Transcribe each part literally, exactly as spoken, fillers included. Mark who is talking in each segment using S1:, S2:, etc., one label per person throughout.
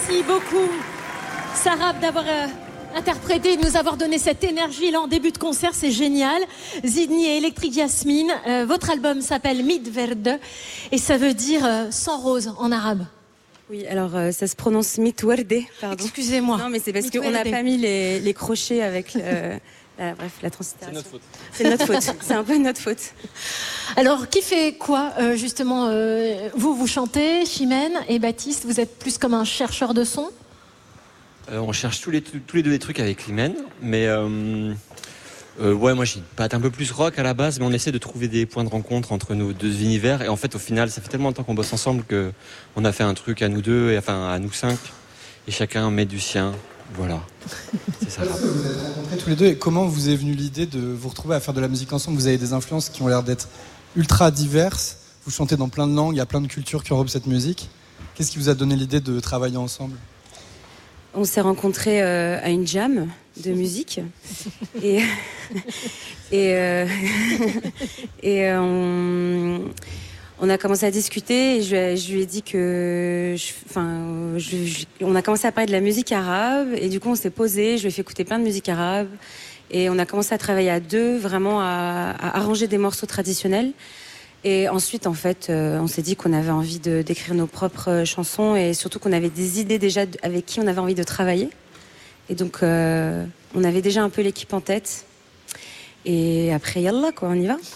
S1: Merci beaucoup, Sarab, d'avoir euh, interprété, de nous avoir donné cette énergie là en début de concert, c'est génial. Zidni et Electric Yasmine, euh, votre album s'appelle Mit Verde et ça veut dire euh, sans rose en arabe.
S2: Oui, alors euh, ça se prononce Mitwerde, pardon.
S1: Excusez-moi.
S2: Non, mais c'est parce qu'on n'a pas mis les, les crochets avec, euh, la, bref, la translittération.
S3: C'est notre faute.
S2: C'est notre faute, c'est un peu notre faute.
S1: Alors, qui fait quoi, euh, justement euh, Vous, vous chantez, Chimène et Baptiste, vous êtes plus comme un chercheur de son?
S3: Euh, on cherche tous les, tous les deux des trucs avec Limen, mais euh, euh, ouais, moi j'ai une patte un peu plus rock à la base, mais on essaie de trouver des points de rencontre entre nos deux univers. Et en fait, au final, ça fait tellement de temps qu'on bosse ensemble que on a fait un truc à nous deux, et enfin à nous cinq, et chacun met du sien. Voilà. C'est ça.
S4: Vous vous êtes rencontrés tous les deux, et comment vous est venue l'idée de vous retrouver à faire de la musique ensemble? Vous avez des influences qui ont l'air d'être ultra diverses. Vous chantez dans plein de langues, il y a plein de cultures qui enrobent cette musique. Qu'est-ce qui vous a donné l'idée de travailler ensemble?
S2: On s'est rencontrés euh, à une jam de musique et et euh, et euh, on, on a commencé à discuter et je, je lui ai dit que enfin je, je, on a commencé à parler de la musique arabe et du coup on s'est posé, je lui ai fait écouter plein de musique arabe et on a commencé à travailler à deux, vraiment à, à arranger des morceaux traditionnels. Et ensuite, en fait, euh, on s'est dit qu'on avait envie de, d'écrire nos propres euh, chansons et surtout qu'on avait des idées déjà avec qui on avait envie de travailler. Et donc, euh, on avait déjà un peu l'équipe en tête. Et après, yallah, quoi, on y va.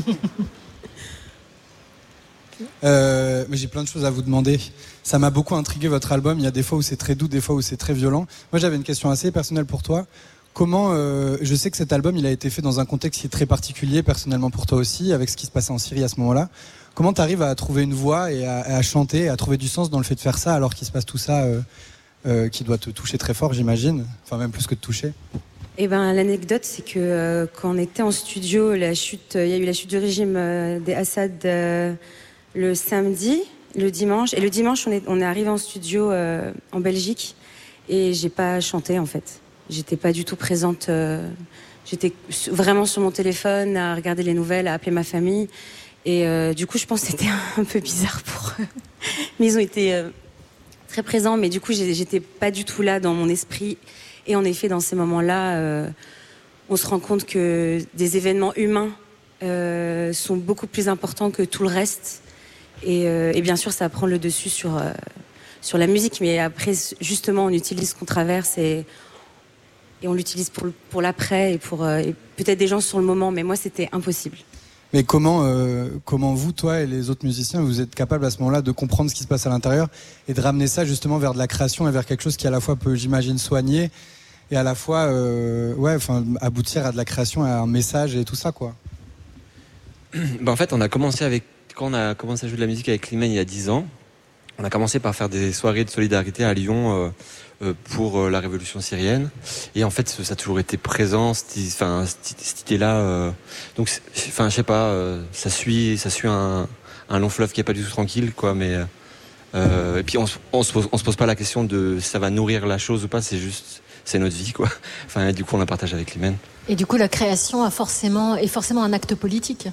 S4: euh, mais j'ai plein de choses à vous demander. Ça m'a beaucoup intrigué, votre album. Il y a des fois où c'est très doux, des fois où c'est très violent. Moi, j'avais une question assez personnelle pour toi. Comment, euh, je sais que cet album, il a été fait dans un contexte qui est très particulier, personnellement pour toi aussi, avec ce qui se passait en Syrie à ce moment-là. Comment tu arrives à trouver une voix et à, à chanter, à trouver du sens dans le fait de faire ça, alors qu'il se passe tout ça euh, euh, qui doit te toucher très fort, j'imagine, enfin même plus que de toucher?
S2: Eh ben, l'anecdote, c'est que euh, quand on était en studio, la chute, il y a eu la chute du régime euh, des Assad euh, le samedi, le dimanche, et le dimanche, on est, on est arrivé en studio euh, en Belgique, et j'ai pas chanté en fait. J'étais pas du tout présente. Euh, j'étais vraiment sur mon téléphone à regarder les nouvelles, à appeler ma famille. Et euh, du coup, je pense que c'était un peu bizarre pour eux. Mais ils ont été euh, très présents. Mais du coup, j'étais pas du tout là dans mon esprit. Et en effet, dans ces moments-là, euh, on se rend compte que des événements humains euh, sont beaucoup plus importants que tout le reste. Et, euh, et bien sûr, ça prend le dessus sur, euh, sur la musique. Mais après, justement, on utilise ce qu'on traverse et Et on l'utilise pour, pour l'après et pour euh, et peut-être des gens sur le moment. Mais moi, c'était impossible.
S4: Mais comment, euh, comment vous, toi et les autres musiciens, vous êtes capables à ce moment-là de comprendre ce qui se passe à l'intérieur et de ramener ça justement vers de la création et vers quelque chose qui à la fois peut, j'imagine, soigner et à la fois euh, ouais, enfin, aboutir à de la création, à un message et tout ça, quoi.
S3: Ben, en fait, on a commencé avec, quand on a commencé à jouer de la musique avec Limen il y a dix ans, on a commencé par faire des soirées de solidarité à Lyon euh, euh, pour euh, la révolution syrienne. Et en fait, ça a toujours été présent, cette, enfin, cette, cette idée-là. Euh, donc, enfin, je sais pas, euh, ça suit, ça suit un, un long fleuve qui est pas du tout tranquille, quoi. Mais euh, et puis on, on se pose, on se pose pas la question de si ça va nourrir la chose ou pas. C'est juste, c'est notre vie, quoi. Enfin, du coup, on la partage avec Limen.
S1: Et du coup, la création a forcément, est forcément un acte politique.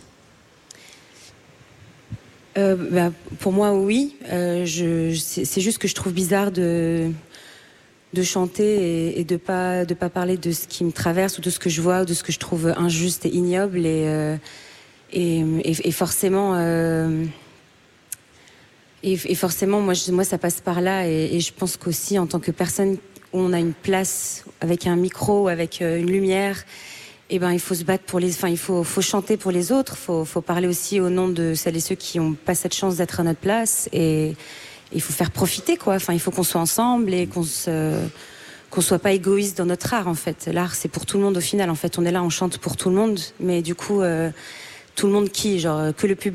S2: Euh, bah, pour moi, oui. Euh, je, c'est, c'est juste que je trouve bizarre de, de chanter et, et de pas, de pas parler de ce qui me traverse ou de ce que je vois ou de ce que je trouve injuste et ignoble. Et, euh, et, et, et forcément, euh, et, et forcément, moi, je, moi, ça passe par là. Et, et je pense qu'aussi, en tant que personne, on a une place avec un micro, avec une lumière. Eh ben, il faut se battre pour les, enfin, il faut, faut chanter pour les autres. Faut, faut parler aussi au nom de celles et ceux qui n'ont pas cette chance d'être à notre place. Et il faut faire profiter, quoi. Enfin, il faut qu'on soit ensemble et qu'on se, qu'on soit pas égoïste dans notre art, en fait. L'art, c'est pour tout le monde au final. En fait, on est là, on chante pour tout le monde. Mais du coup, euh, tout le monde qui, genre, que le public.